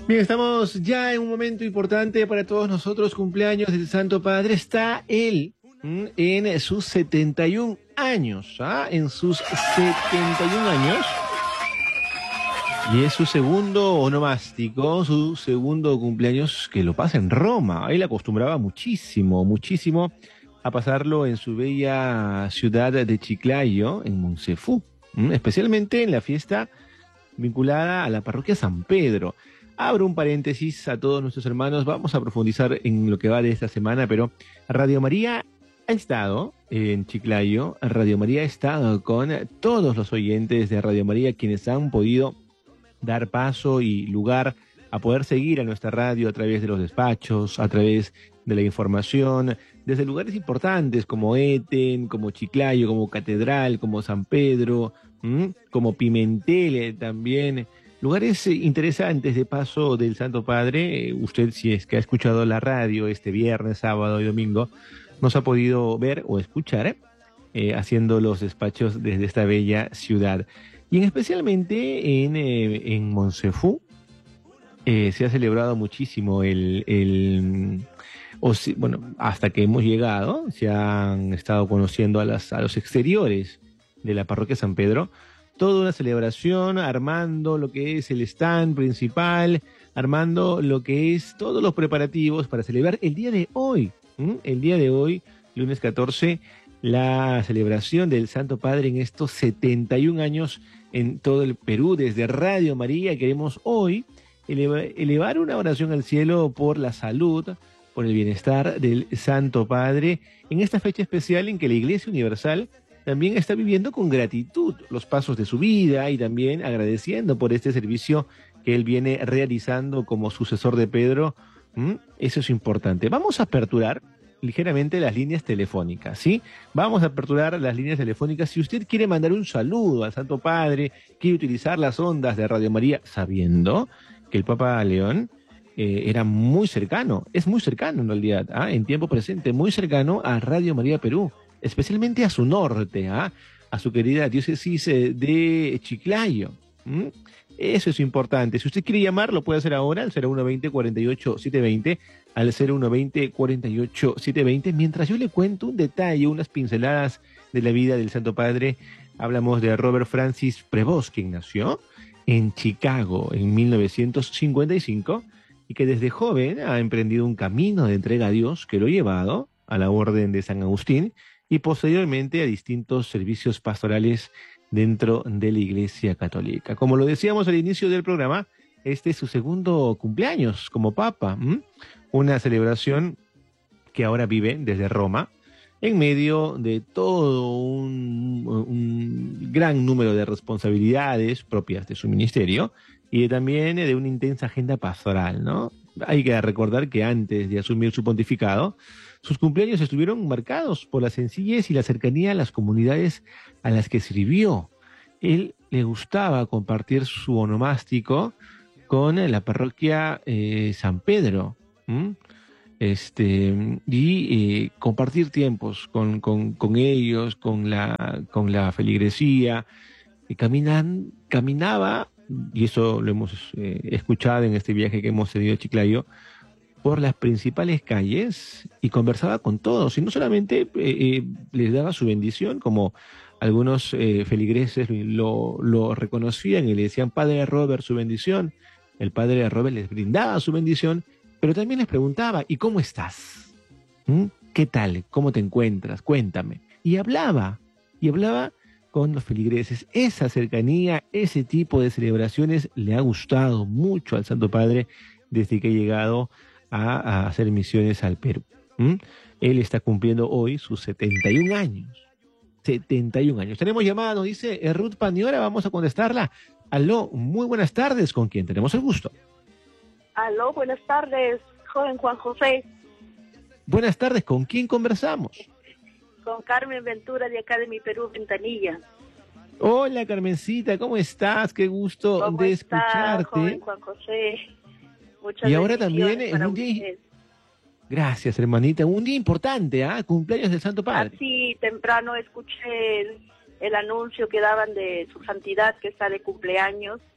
Bien, estamos ya en un momento importante para todos nosotros, cumpleaños del Santo Padre. Está él en sus 71 años, ¿ah? En sus 71 años. Y es su segundo onomástico, su segundo cumpleaños que lo pasa en Roma. Él acostumbraba muchísimo, muchísimo a pasarlo en su bella ciudad de Chiclayo, en Monsefú, especialmente en la fiesta vinculada a la parroquia San Pedro. Abro un paréntesis a todos nuestros hermanos, vamos a profundizar en lo que va de esta semana, pero Radio María ha estado en Chiclayo, Radio María ha estado con todos los oyentes de Radio María, quienes han podido dar paso y lugar a poder seguir a nuestra radio a través de los despachos, a través de la información, desde lugares importantes como Eten, como Chiclayo, como Catedral, como San Pedro, como Pimentel también, lugares interesantes de paso del Santo Padre. Usted, si es que ha escuchado la radio este viernes, sábado y domingo, nos ha podido ver o escuchar haciendo los despachos desde esta bella ciudad. Y especialmente en Monsefú se ha celebrado muchísimo bueno, hasta que hemos llegado, se han estado conociendo a los exteriores de la parroquia San Pedro, toda una celebración, armando lo que es el stand principal, armando lo que es todos los preparativos para celebrar el día de hoy, lunes 14, la celebración del Santo Padre en estos 71 años en todo el Perú. Desde Radio María queremos hoy elevar una oración al cielo por la salud, por el bienestar del Santo Padre, en esta fecha especial en que la Iglesia Universal también está viviendo con gratitud los pasos de su vida y también agradeciendo por este servicio que él viene realizando como sucesor de Pedro. Eso es importante. Vamos a aperturar ligeramente las líneas telefónicas, ¿sí? Vamos a aperturar las líneas telefónicas. Si usted quiere mandar un saludo al Santo Padre, quiere utilizar las ondas de Radio María, sabiendo que el Papa León era muy cercano, es muy cercano en realidad, en tiempo presente, muy cercano a Radio María Perú, especialmente a su norte, a su querida diócesis de Chiclayo. Eso es importante. Si usted quiere llamar, lo puede hacer ahora al 0120-48-720, al 0120-48-720. Mientras yo le cuento un detalle, unas pinceladas de la vida del Santo Padre, hablamos de Robert Francis Prevost, quien nació en Chicago en 1955 y que desde joven ha emprendido un camino de entrega a Dios que lo ha llevado a la Orden de San Agustín y posteriormente a distintos servicios pastorales dentro de la Iglesia Católica. Como lo decíamos al inicio del programa, este es su segundo cumpleaños como Papa, una celebración que ahora vive desde Roma, en medio de todo un gran número de responsabilidades propias de su ministerio y también de una intensa agenda pastoral, ¿no? Hay que recordar que antes de asumir su pontificado, sus cumpleaños estuvieron marcados por la sencillez y la cercanía a las comunidades a las que sirvió. Él le gustaba compartir su onomástico con la parroquia San Pedro, y compartir tiempos con ellos, con la feligresía, y caminaba, y eso lo hemos escuchado en este viaje que hemos tenido a Chiclayo, por las principales calles y conversaba con todos, y no solamente les daba su bendición, como algunos feligreses lo reconocían y le decían Padre Robert su bendición, el Padre Robert les brindaba su bendición, pero también les preguntaba, ¿y cómo estás? ¿Qué tal? ¿Cómo te encuentras? Cuéntame. Y hablaba con los feligreses. Esa cercanía, ese tipo de celebraciones le ha gustado mucho al Santo Padre desde que ha llegado a hacer misiones al Perú. Él está cumpliendo hoy sus 71 años. 71 años. Tenemos llamada, nos dice Ruth Paniora, vamos a contestarla. Aló, muy buenas tardes, ¿con quién tenemos el gusto? Aló, buenas tardes, joven Juan José. Buenas tardes, ¿con quién conversamos? Con Carmen Ventura de acá de mi Perú, Ventanilla. Hola, Carmencita, ¿cómo estás? Qué gusto ¿Cómo de está, escucharte. joven Juan José? Muchas Y ahora también en un día... usted. Gracias, hermanita. Un día importante, cumpleaños del Santo Padre. Así, temprano escuché el anuncio que daban de su santidad, que está de cumpleaños.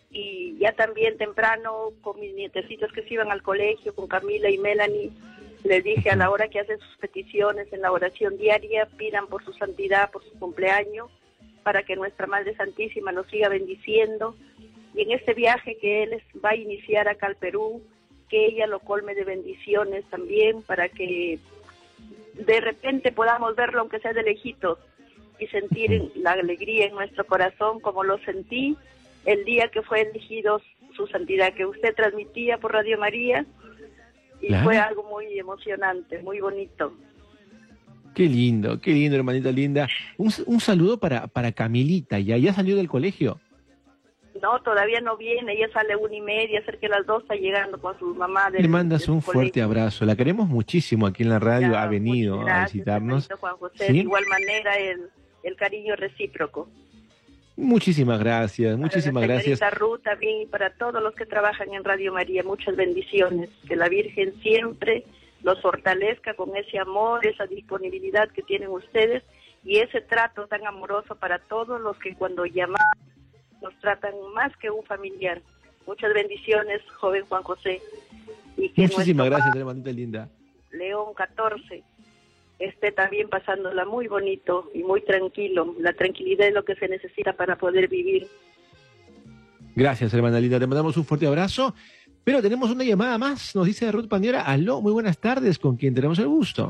y ya también temprano con mis nietecitos que se iban al colegio, con Camila y Melanie, les dije a la hora que hacen sus peticiones en la oración diaria, pidan por su santidad, por su cumpleaños, para que nuestra Madre Santísima nos siga bendiciendo. Y en este viaje que él va a iniciar acá al Perú, que ella lo colme de bendiciones también, para que de repente podamos verlo, aunque sea de lejitos, y sentir la alegría en nuestro corazón, como lo sentí el día que fue elegido su santidad, que usted transmitía por Radio María, y Claro. fue algo muy emocionante, muy bonito. Qué lindo, hermanita linda. Un saludo para Camilita, ¿ya salió del colegio? No, todavía no viene, ella sale 1:30, cerca de las 2 está llegando con su mamá Le mandas de un su fuerte colegio. abrazo, la queremos muchísimo aquí en la radio, Ya, ha venido muchas a gracias, visitarnos. hermanito Juan José. ¿Sí? De igual manera, el cariño recíproco. Muchísimas gracias, Para la muchísimas gracias. señorita Ruth también, y para todos los que trabajan en Radio María, muchas bendiciones. Que la Virgen siempre los fortalezca con ese amor, esa disponibilidad que tienen ustedes y ese trato tan amoroso para todos los que cuando llaman nos tratan más que un familiar. Muchas bendiciones, joven Juan José. Y que Muchísimas nuestro gracias, hermanita linda. León 14 esté también pasándola muy bonito y muy tranquilo. La tranquilidad es lo que se necesita para poder vivir. Gracias, hermana linda, te mandamos un fuerte abrazo. Pero tenemos una llamada más, nos dice Ruth Pandiora. Aló, muy buenas tardes, ¿con quién tenemos el gusto?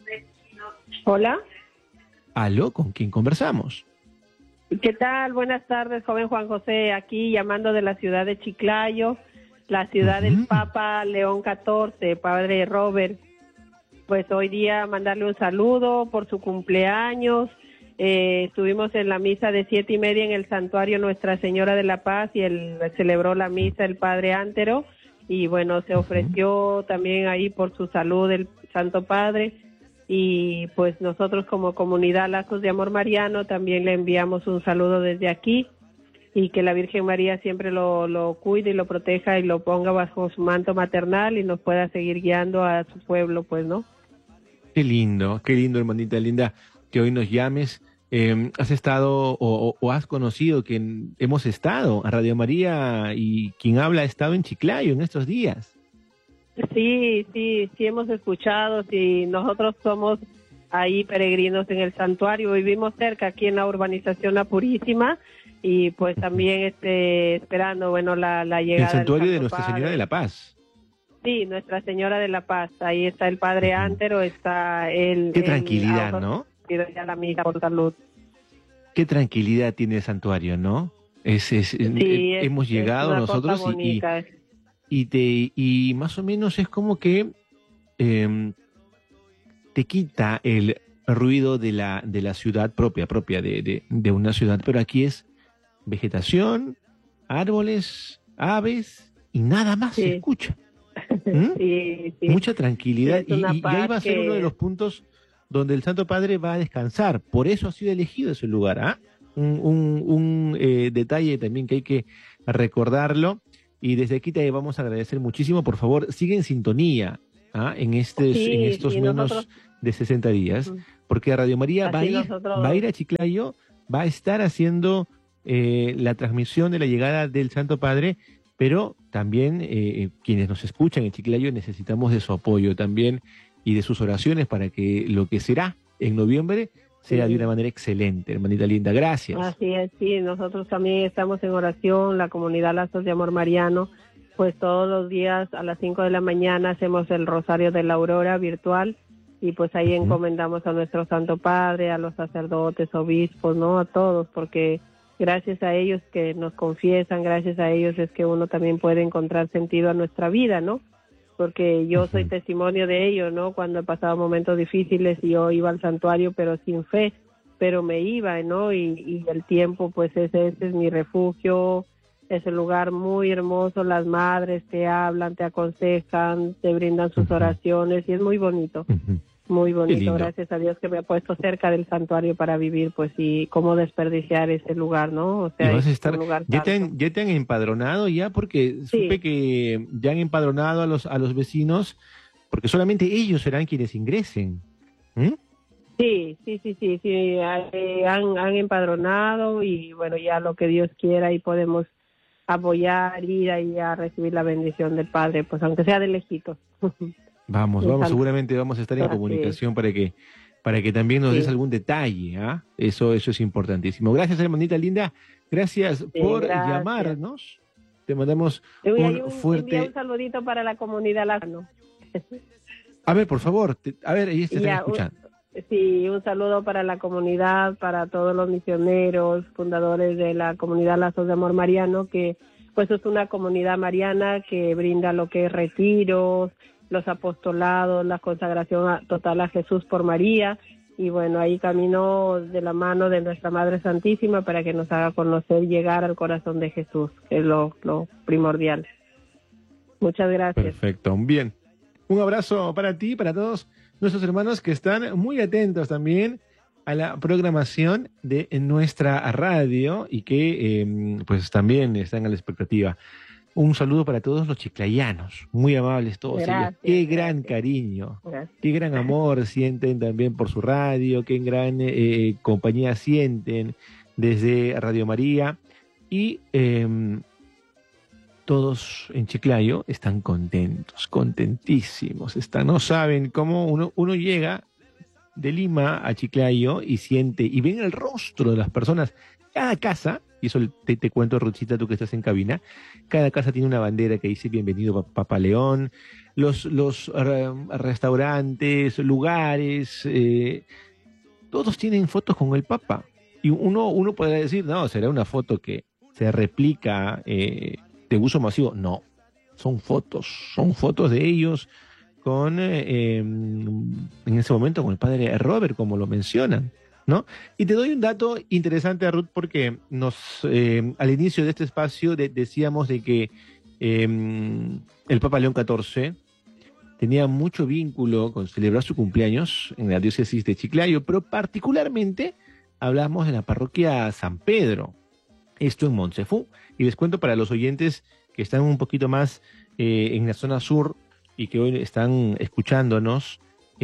Hola, Aló, ¿con quién conversamos? ¿qué tal? Buenas tardes, joven Juan José, aquí llamando de la ciudad de Chiclayo, la ciudad del Papa León 14, Padre Robert. Pues hoy día mandarle un saludo por su cumpleaños. Estuvimos en la misa de 7:30 en el santuario Nuestra Señora de la Paz y él celebró la misa el Padre Antero y bueno, se ofreció también ahí por su salud el Santo Padre. Y pues nosotros como comunidad Lazos de Amor Mariano también le enviamos un saludo desde aquí y que la Virgen María siempre lo cuide y lo proteja y lo ponga bajo su manto maternal y nos pueda seguir guiando a su pueblo, pues, ¿no? Qué lindo, hermanita linda, que hoy nos llames. ¿Has estado o has conocido que hemos estado a Radio María y quien habla ha estado en Chiclayo en estos días? Sí hemos escuchado, sí, nosotros somos ahí peregrinos en el santuario, vivimos cerca aquí en la urbanización La Purísima y pues también esperando, bueno, la llegada El santuario del de Santo Nuestra Padre. Señora de la Paz. Sí, Nuestra Señora de la Paz, ahí está el Padre Antero, está el... Qué tranquilidad, ¿no? Ya la misa por salud. Qué tranquilidad tiene el santuario, ¿no? Hemos llegado una nosotros cosa bonita. y más o menos es como que te quita el ruido de la ciudad propia de una ciudad, pero aquí es vegetación, árboles, aves y nada más se escucha. Sí. Mucha tranquilidad Sí, es una y ahí va a ser uno de los puntos donde el Santo Padre va a descansar. Por eso ha sido elegido ese lugar. Un detalle también que hay que recordarlo. Y desde aquí te vamos a agradecer muchísimo. Por favor, sigue en sintonía en estos menos nosotros, de 60 días, porque Radio María va a ir a Chiclayo, va a estar haciendo la transmisión de la llegada del Santo Padre, pero también quienes nos escuchan en Chiclayo necesitamos de su apoyo también y de sus oraciones para que lo que será en noviembre sea de una manera excelente, hermanita linda. Gracias. Así es, sí, nosotros también estamos en oración, la comunidad Lazos de Amor Mariano, pues todos los días a las 5 de la mañana hacemos el Rosario de la Aurora virtual y pues ahí encomendamos a nuestro Santo Padre, a los sacerdotes, obispos, ¿no? A todos, porque gracias a ellos que nos confiesan, gracias a ellos es que uno también puede encontrar sentido a nuestra vida, ¿no? Porque yo soy testimonio de ello, ¿no? Cuando he pasado momentos difíciles y yo iba al santuario pero sin fe, pero me iba, ¿no? Y el tiempo, pues ese es mi refugio, es un lugar muy hermoso, las madres te hablan, te aconsejan, te brindan sus oraciones y es muy bonito. Muy bonito, gracias a Dios que me ha puesto cerca del santuario para vivir, pues, y cómo desperdiciar ese lugar, ¿no? O sea, y vas a es estar, un lugar ya te han empadronado ya, porque supe que ya han empadronado a los vecinos, porque solamente ellos serán quienes ingresen. Sí, han empadronado y bueno, ya lo que Dios quiera y podemos apoyar, ir ahí a recibir la bendición del Padre, pues aunque sea de lejitos. Vamos, seguramente vamos a estar en comunicación para que también nos des algún detalle, ¿ah? Eso es importantísimo. Gracias, hermanita linda. Gracias por llamarnos. Te mandamos un fuerte... Un saludito para la comunidad lacano. A ver, por favor, ahí te están escuchando. Sí, un saludo para la comunidad, para todos los misioneros, fundadores de la comunidad Lazos de Amor Mariano, que pues es una comunidad mariana que brinda lo que es retiros, los apostolados, la consagración total a Jesús por María, y bueno, ahí camino de la mano de nuestra Madre Santísima para que nos haga conocer y llegar al corazón de Jesús, que es lo primordial. Muchas gracias. Perfecto, bien. Un abrazo para ti, para todos nuestros hermanos que están muy atentos también a la programación de nuestra radio y que pues también están a la expectativa. Un saludo para todos los chiclayanos, muy amables todos ellos. Qué gran cariño, qué gran amor sienten también por su radio, qué gran compañía sienten desde Radio María. Y todos en Chiclayo están contentos, contentísimos. No saben cómo uno llega de Lima a Chiclayo y siente, y ven el rostro de las personas. Cada casa, y eso te cuento, Ruthcita, tú que estás en cabina, cada casa tiene una bandera que dice bienvenido Papa León, los restaurantes, lugares, todos tienen fotos con el Papa. Y uno podrá decir, no, será una foto que se replica de uso masivo. No, son fotos de ellos con, en ese momento, con el padre Robert, como lo mencionan, ¿no? Y te doy un dato interesante, Ruth, porque al inicio de este espacio decíamos de que el Papa León XIV tenía mucho vínculo con celebrar su cumpleaños en la diócesis de Chiclayo, pero particularmente hablamos de la parroquia San Pedro, esto en Montefú. Y les cuento para los oyentes que están un poquito más en la zona sur y que hoy están escuchándonos,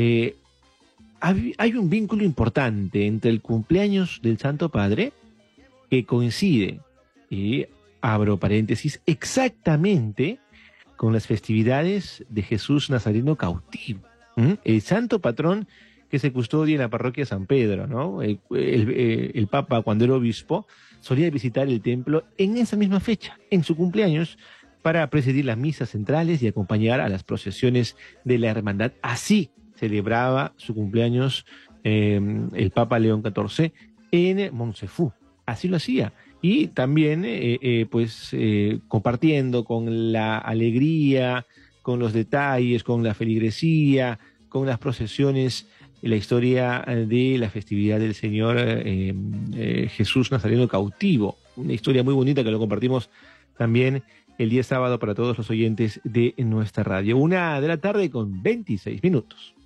hay un vínculo importante entre el cumpleaños del Santo Padre, que coincide, y abro paréntesis, exactamente con las festividades de Jesús Nazareno cautivo, el santo patrón que se custodia en la parroquia San Pedro, ¿no? El Papa, cuando era obispo, solía visitar el templo en esa misma fecha, en su cumpleaños, para presidir las misas centrales y acompañar a las procesiones de la hermandad. Así celebraba su cumpleaños el Papa León XIV en Montefú. Así lo hacía. Y también, compartiendo con la alegría, con los detalles, con la feligresía, con las procesiones, la historia de la festividad del Señor Jesús Nazareno cautivo. Una historia muy bonita que lo compartimos también el día sábado para todos los oyentes de nuestra radio. 1:00 p.m. con 26 minutos.